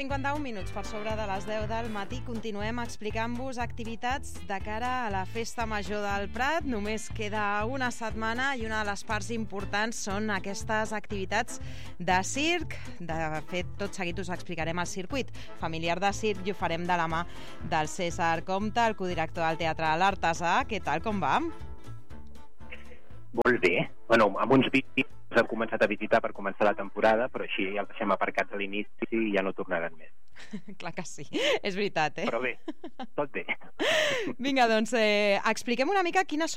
51 minuts per sobre de les 10 del matí. Continuem explicant-vos activitats de cara a la Festa Major del Prat. Només queda una setmana i una de les parts importants són aquestes activitats de circ. De fet, tot seguit us explicarem el circuit familiar de circ i ho farem de la mà del César Comte, el codirector del Teatre de l'Artesà. Què tal, com va? Molt bé. Bueno, amb uns vídeos hem començat a visitar per començar la temporada, però així ja els deixem aparcats a l'inici i ja no tornaran més. Clar que sí, és veritat, eh? Però bé, tot bé. Vinga, doncs expliquem una mica quines són